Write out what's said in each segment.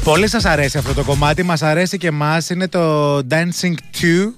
Πολύ σας αρέσει αυτό το κομμάτι, μας αρέσει και εμάς. Είναι το Dancing 2.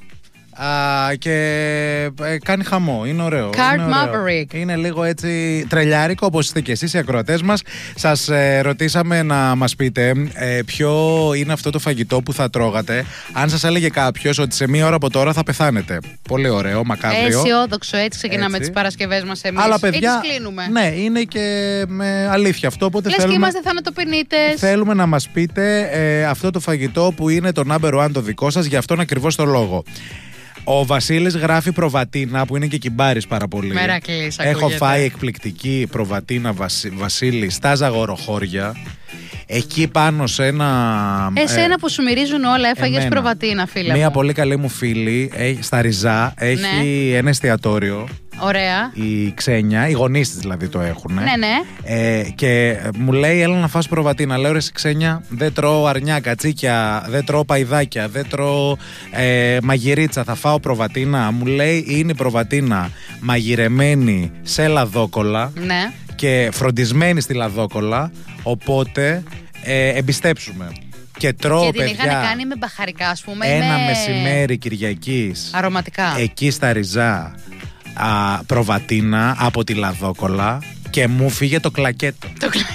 Και κάνει χαμό, είναι ωραίο. Card Maverick. Είναι λίγο έτσι τρελιάρικο, όπως είστε και εσείς οι ακροατές μας. Σας ρωτήσαμε να μας πείτε ποιο είναι αυτό το φαγητό που θα τρώγατε αν σας έλεγε κάποιος ότι σε μία ώρα από τώρα θα πεθάνετε. Πολύ ωραίο, μακάβριο. Αισιόδοξο, έτσι ξεκινάμε τις Παρασκευές μας εμείς. Αλλά παιδιά, τις κλείνουμε. ναι, είναι και με αλήθεια αυτό. Οπότε λες θέλουμε, και είμαστε θανατοπινίτες. θέλουμε να μας πείτε αυτό το φαγητό που είναι το number one το δικό σας, για αυτόν ακριβώς το λόγο. Ο Βασίλης γράφει προβατίνα, που είναι και κυμπάρης πάρα πολύ. Μερακλής, έχω ακούγεται. φάει εκπληκτική προβατίνα, Βασίλη, στα Ζαγοροχώρια. Εκεί πάνω σε ένα. Εσένα που σου μυρίζουν όλα, έφαγες εμένα. Προβατίνα, φίλε. Μία μου. πολύ καλή μου φίλη στα Ριζά έχει ένα εστιατόριο. Ωραία. Η Ξένια, οι γονείς της δηλαδή το έχουν. Ναι, ναι. Και μου λέει, έλα να φας προβατίνα. Λέω, ρε εσύ Ξένια, δεν τρώω αρνιά, κατσίκια, δεν τρώω παϊδάκια, δεν τρώω μαγειρίτσα, θα φάω προβατίνα. Μου λέει, είναι η προβατίνα μαγειρεμένη σε λαδόκολλα. Ναι. Και φροντισμένη στη λαδόκολλα. Οπότε εμπιστέψουμε. Και τρώω, Και την παιδιά, είχαν κάνει με μπαχαρικά, ας πούμε. ένα με μεσημέρι Κυριακής. αρωματικά. Εκεί στα Ριζά προβατίνα από τη λαδόκολλα και μου φύγε το κλακέτο.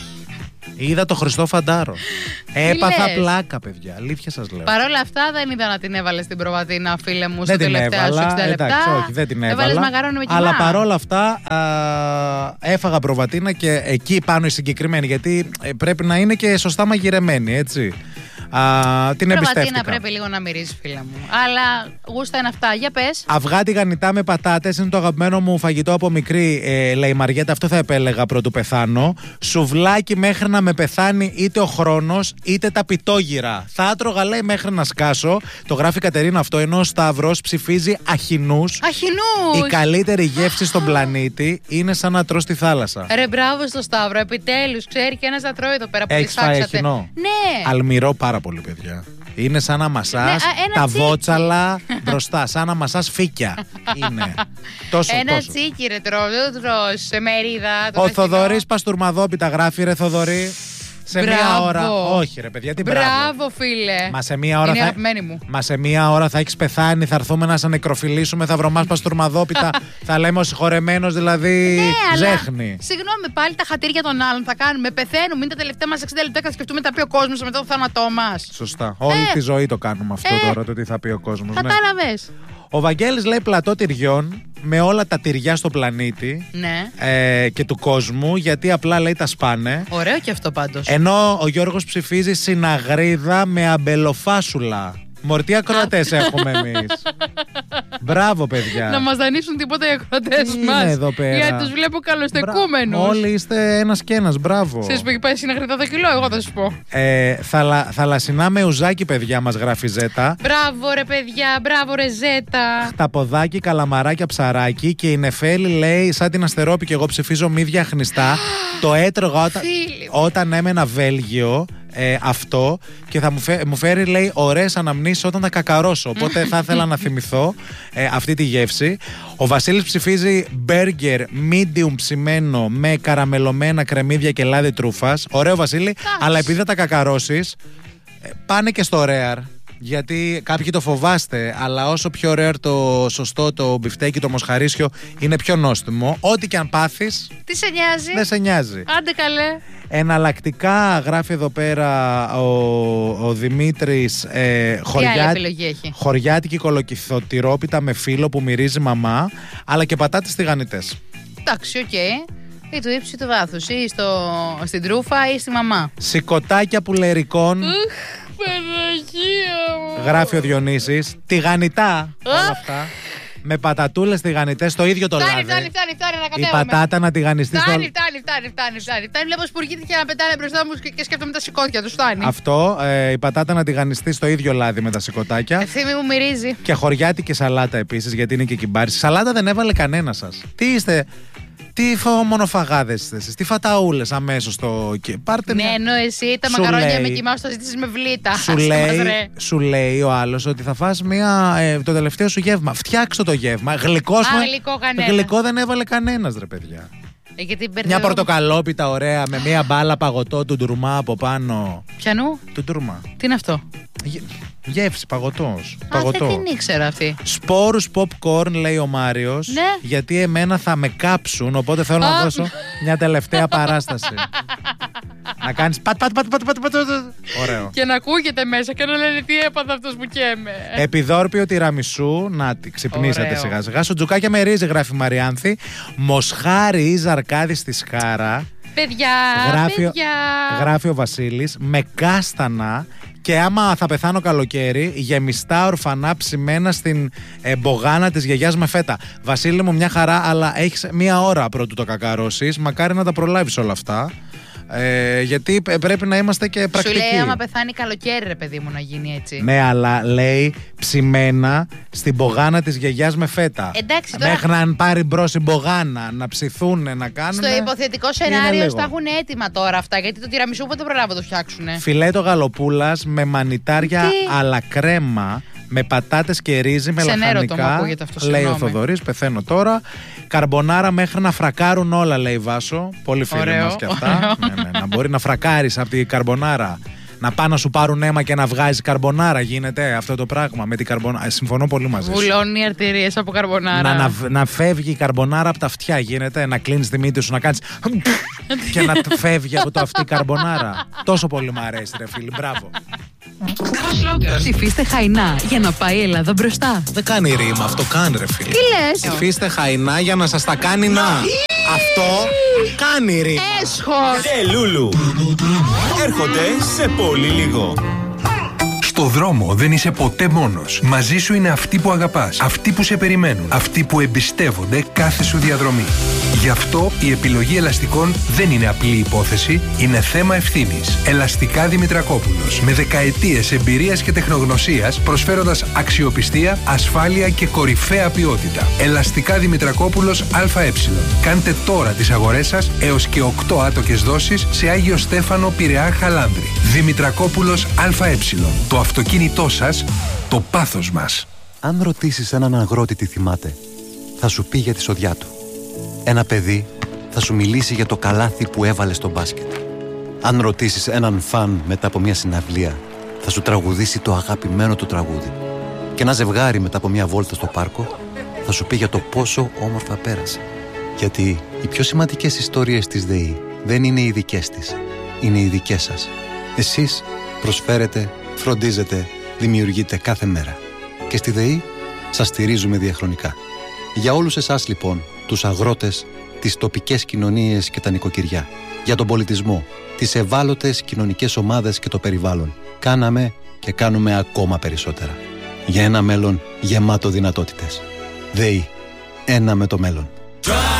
Είδα το Χριστό Φαντάρο. Έπαθα λες? Πλάκα, παιδιά. Αλήθεια σας λέω. Παρ' όλα αυτά δεν είδα να την έβαλε στην προβατίνα, φίλε μου, στα Δεν την τελευταία σου 60 έβαλα. λεπτά. Εντάξει, όχι, δεν την έβαλα. Έβαλες μαγαρόνι με κιμά. Αλλά παρόλα αυτά έφαγα προβατίνα και εκεί πάνω η συγκεκριμένη. Γιατί πρέπει να είναι και σωστά μαγειρεμένη, έτσι. Την εμπιστεύτηκα. Προβατίνα πρέπει λίγο να μυρίζει, φίλε μου. Αλλά γούστα είναι αυτά. Για πες. Αυγά τηγανιτά με πατάτες είναι το αγαπημένο μου φαγητό από μικρή, λέει η Μαριέτα. Αυτό θα επέλεγα πρωτού πεθάνω. Σουβλάκι μέχρι να με πεθάνει είτε ο χρόνος είτε τα πιτόγυρα. Θα άτρωγα, λέει, μέχρι να σκάσω. Το γράφει η Κατερίνα αυτό. Ενώ ο Σταύρος ψηφίζει αχινούς. Αχινούς! Η καλύτερη γεύση στον πλανήτη είναι σαν να τρως τη θάλασσα. Ρε, μπράβο στο Σταύρο. Επιτέλους, ξέρει και ένας να τρώει εδώ πέρα που Έχεις φάει ψάξατε. αχινό? Ναι. Αλμυρό πάρα πολύ, παιδιά. Είναι σαν να μασάς Ναι, ένα τα τσίκι. βότσαλα μπροστά. Σαν να μασάς φύκια. Είναι. Τόσο. Ένα τσίκι, ρε, τρώω. Δεν τρως σε μερίδα. Ο Θοδωρής Παστουρμαδόπιτα γράφει, ρε Θοδωρή. Σε μία Μπράβο. ώρα. Όχι, ρε παιδιά, τι μπράβο. Μπράβο, φίλε. Μα σε μία ώρα Είναι η θα... αγαπημένη μου. Μα σε μία ώρα θα έχεις πεθάνει, θα έρθουμε να σε νεκροφιλήσουμε, θα βρωμάς Παστουρμαδόπιτα. Θα λέμε ο συγχωρεμένος δηλαδή ζέχνη. Συγγνώμη, πάλι τα χατήρια των άλλων θα κάνουμε. Πεθαίνουμε, είναι τα τελευταία μας 60 λεπτά και θα σκεφτούμε τι θα πει ο κόσμος μετά το θάνατό μας. Σωστά. Όλη τη ζωή το κάνουμε αυτό τώρα, το τι θα πει ο κόσμος. Ναι. Κατάλαβες. Ο Βαγγέλης λέει πλατό τυριών με όλα τα τυριά στο πλανήτη Ναι. και του κόσμου, γιατί απλά λέει τα σπάνε. Ωραίο και αυτό πάντως. Ενώ ο Γιώργος ψηφίζει συναγρίδα με αμπελοφάσουλα. Μορτί ακροατές έχουμε εμείς. Μπράβο, παιδιά. Να μας δανείσουν τίποτα οι ακροατές Τι μας. είναι εδώ πέρα? Γιατί τους βλέπω καλοστεκούμενους. Όλοι είστε ένας και ένας, μπράβο. Ξέρεις που έχει πάει συναγρίδα το κιλό, εγώ θα σου πω. Θαλασσινά με ουζάκι, παιδιά, μας γράφει Ζέτα. Μπράβο ρε παιδιά, μπράβο ρε Ζέτα. Χταποδάκι, καλαμαράκια, ψαράκι. Και η Νεφέλη λέει, σαν την Αστερόπη, και εγώ ψηφίζω μύδια χνιστά. Το έτρωγα όταν έμενα Βέλγιο. Αυτό και θα μου φέρει, λέει, ωραίες αναμνήσεις όταν τα κακαρώσω. Οπότε θα ήθελα να θυμηθώ αυτή τη γεύση. Ο Βασίλης ψηφίζει μπέργκερ medium ψημένο με καραμελωμένα κρεμμύδια και λάδι τρούφας. Ωραίο, Βασίλη, αλλά επειδή θα τα κακαρώσεις, πάνε και στο rare. Γιατί κάποιοι το φοβάστε, αλλά όσο πιο rare το σωστό, το μπιφτέκι, το μοσχαρίσιο, είναι πιο νόστιμο. Ό,τι και αν πάθεις, Τι σε νοιάζει? δεν σε νοιάζει. Άντε καλέ. Εναλλακτικά γράφει εδώ πέρα ο Δημήτρης, Τι άλλη επιλογή έχει? χωριάτικη κολοκυθοτηρόπιτα με φύλλο που μυρίζει μαμά, αλλά και πατάτες τηγανιτές. Εντάξει, οκ. Ή του ύψου ή του βάθους. Ή στην τρούφα ή στη μαμά. Σηκωτάκια πουλερικών, Παναγία μου. γράφει ο Διονύσης. Τηγανιτά όλα αυτά. Με πατατούλες τηγανιτές, το ίδιο το λάδι. Φτάνει να Η κατέβουμε. πατάτα να τηγανιστεί στο... Φτάνει. Βλέπω σπουργίτια να πετάνε μπροστά μου και σκέφτομαι τα σηκώτια του. Φτάνει. Αυτό, η πατάτα να τηγανιστεί στο ίδιο λάδι με τα σηκωτάκια. Ευθύμη μου μυρίζει. Και χωριάτικη σαλάτα επίσης, γιατί είναι και κυμπάρης. Σαλάτα δεν έβαλε κανένα σας. Τι είστε, τι μονοφαγάδες είστε εσείς, τι φαταούλες αμέσως το. Πάρτε Ναι, μια... ενώ εσύ τα Σου μακαρόνια λέει- με κοιμά το ζήτησες με βλήτα. Σου λέει ο άλλος ότι θα φας το τελευταίο σου γεύμα. Φτιάξτε το γεύμα. Γλυκό κανένας. Γλυκό δεν έβαλε κανένας, ρε παιδιά. Μια πορτοκαλόπιτα ωραία με μια μπάλα παγωτό του ντουρμά από πάνω. Πιανού? Του ντουρμά. Τι είναι αυτό? Γεύση, παγωτός. Δεν την ήξερα αυτή. Σπόρους popcorn, λέει ο Μάριος. Ναι. Γιατί εμένα θα με κάψουν, οπότε θέλω να δώσω μια τελευταία παράσταση. Να κάνεις πατ. Ωραίο. Και να ακούγεται μέσα και να λένε τι έπαθα αυτός που καίμε. Επιδόρπιο τυραμισού. Να τη ξυπνήσατε σιγά σιγά. Σουτζουκάκια με ρύζι, γράφει η Μαριάνθη. Μοσχάρι ή ζαρκάδι στη Σχάρα. Παιδιά, γράφει ο Βασίλης. Με κάστανα. Και άμα θα πεθάνω καλοκαίρι, γεμιστά ορφανά ψημένα στην μπογάνα της γιαγιάς με φέτα. Βασίλη μου, μια χαρά, αλλά έχεις μία ώρα πρώτου το κακαρώσεις. Μακάρι να τα προλάβεις όλα αυτά. Γιατί πρέπει να είμαστε και πρακτικοί. Σου λέει άμα πεθάνει καλοκαίρι, ρε παιδί μου, να γίνει έτσι. Ναι, αλλά λέει ψημένα στην μπογάνα της γιαγιάς με φέτα. Εντάξει, τώρα... Μέχρι να πάρει μπρος η μπογάνα, να ψηθούνε, να κάνουν. Στο υποθετικό σενάριο τα έχουν έτοιμα τώρα αυτά. Γιατί το τυραμισού πότε προλάβω το φτιάξουνε. Φιλέτο γαλοπούλας με μανιτάρια αλλά κρέμα. Με πατάτες και ρύζι, με λαχανικά. Λέει ο Θοδωρής, πεθαίνω τώρα. Καρμπονάρα μέχρι να φρακάρουν όλα, λέει Βάσο. Πολύ φίλοι μας κι αυτά. Ναι, να μπορεί να φρακάρεις από την καρμπονάρα. Να πάνε να σου πάρουν αίμα και να βγάζει καρμπονάρα. Γίνεται αυτό το πράγμα με την καρμπονάρα. Συμφωνώ πολύ μαζί σου. Βουλώνει οι αρτηρίες από καρμπονάρα. Να φεύγει η καρμπονάρα από τα αυτιά. Γίνεται να κλείνεις τη μύτη σου, να κάνεις και να φεύγει από το αυτή η καρμπονάρα. Τόσο πολύ μου αρέσει, ρε φίλοι. Μπράβο. Ψηφίστε Χαϊνά για να πάει η Ελλάδα μπροστά. Δεν κάνει ρήμα αυτό, κάνει ρε φίλοι. Τι λες? Ψηφίστε Χαϊνά για να σας τα κάνει να. Αυτό κάνει ρήμα. Έσχος. Λούλου. Έρχονται σε πολύ λίγο. Στο δρόμο δεν είσαι ποτέ μόνος. Μαζί σου είναι αυτοί που αγαπάς, αυτοί που σε περιμένουν, αυτοί που εμπιστεύονται κάθε σου διαδρομή. Γι' αυτό η επιλογή ελαστικών δεν είναι απλή υπόθεση, είναι θέμα ευθύνης. Ελαστικά Δημητρακόπουλος, με δεκαετίες εμπειρίας και τεχνογνωσίας, προσφέροντας αξιοπιστία, ασφάλεια και κορυφαία ποιότητα. Ελαστικά Δημητρακόπουλος ΑΕ. Κάντε τώρα τις αγορές σας έως και 8 άτοκες δόσεις σε Άγιο Στέφανο, Πειραιά, Χαλάνδρη. Δημητρακόπουλος ΑΕ. Το αυτοκίνητό σας, το πάθος μας. Αν ρωτήσεις έναν αγρότη τι θυμάται, θα σου πει για τη σοδιά του. Ένα παιδί θα σου μιλήσει για το καλάθι που έβαλε στο μπάσκετ. Αν ρωτήσεις έναν φαν μετά από μια συναυλία, θα σου τραγουδήσει το αγαπημένο του τραγούδι. Και ένα ζευγάρι μετά από μια βόλτα στο πάρκο θα σου πει για το πόσο όμορφα πέρασε. Γιατί οι πιο σημαντικές ιστορίες της ΔΕΗ δεν είναι οι δικές της, είναι οι δικές σας. Εσείς προσφέρετε, φροντίζετε, δημιουργείτε κάθε μέρα. Και στη ΔΕΗ σας στηρίζουμε διαχρονικά. Για όλους εσάς λοιπόν, τους αγρότες, τις τοπικές κοινωνίες και τα νοικοκυριά, για τον πολιτισμό, τις ευάλωτες κοινωνικές ομάδες και το περιβάλλον, κάναμε και κάνουμε ακόμα περισσότερα. Για ένα μέλλον γεμάτο δυνατότητες. ΔΕΗ. Ένα με το μέλλον.